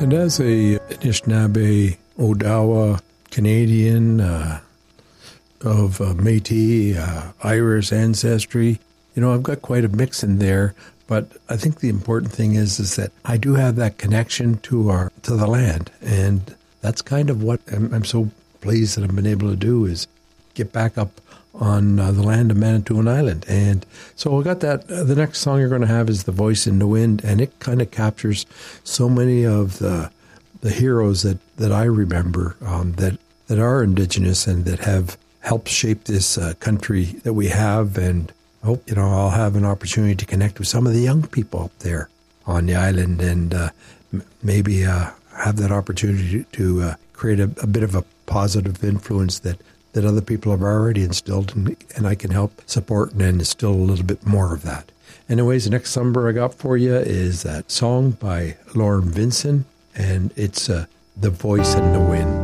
And as a Anishinaabe, Odawa, Canadian, of Métis, Irish ancestry, I've got quite a mix in there. But I think the important thing is that I do have that connection to the land, and that's kind of what I'm so pleased that I've been able to do is get back up on the land of Manitoulin Island. And so I got that. The next song you're going to have is The Voice in the Wind, and it kind of captures so many of the heroes that I remember that are Indigenous and that have helped shape this country that we have. And I hope, I'll have an opportunity to connect with some of the young people up there on the island and maybe have that opportunity to create a bit of a positive influence that other people have already instilled, and I can help support and instill a little bit more of that. Anyways, the next number I got for you is that song by Lauren Vinson, and it's The Voice in the Wind.